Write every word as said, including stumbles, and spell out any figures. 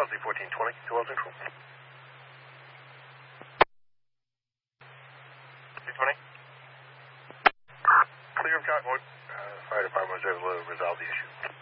Z fourteen twenty, two L Central. Z twenty. Clear of Cottonwood. Uh, fire department was able to resolve the issue.